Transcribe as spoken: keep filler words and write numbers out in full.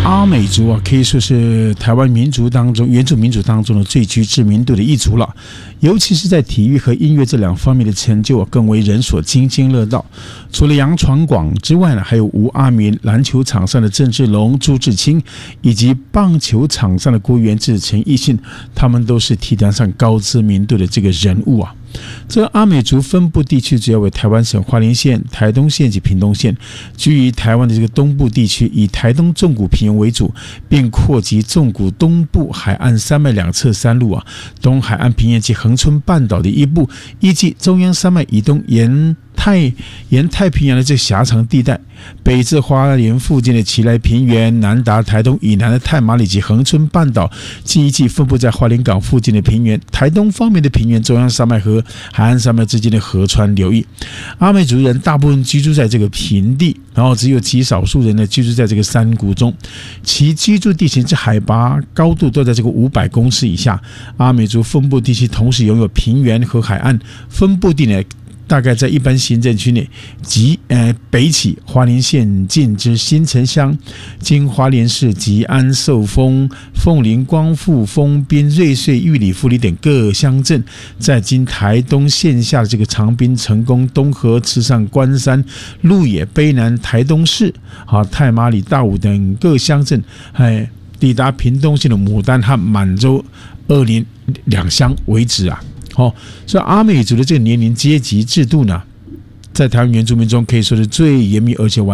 阿美族啊，可以说是台湾民族当中原住民族当中的最具知名度的一族了，尤其是在体育和音乐这两方面的成就啊，更为人所津津乐道。除了杨传广之外呢，还有吴阿明，篮球场上的郑志龙、朱志清，以及棒球场上的郭元志、陈奕迅，他们都是体坛上高知名度的这个人物啊。这个阿美族分布地区主要为台湾省花莲县、台东县及屏东县，居于台湾的这个东部地区，以台东纵谷平原为主，并扩及纵谷东部海岸山脉两侧山路啊，东海岸平原及恒春半岛的一部，以及中央山脉以东沿太沿太平洋的这狭长地带，北至花莲附近的奇莱平原，南达台东以南的太麻里及恒春半岛，近一季分布在花莲港附近的平原，台东方面的平原，中央山脉和海岸山脉之间的河川流域。阿美族人大部分居住在这个平地，然后只有极少数人呢居住在这个山谷中，其居住地形之海拔高度都在这个五百公尺以下。阿美族分布地区同时拥有平原和海岸，分布地呢大概在一般行政区内，及呃北起花莲县近之新城乡，经花莲市吉安、寿丰、凤林、光复、丰滨、瑞穗、玉里、富里等各乡镇，再经台东县下的这个长滨、成功、东河、池上、关山、鹿野、卑南、台东市、啊太麻里、大武等各乡镇，哎，抵达屏东县的牡丹和满洲、二林两乡为止啊。哦，所以阿美族的这个年龄阶级制度呢，在台湾原住民中可以说是最严密而且完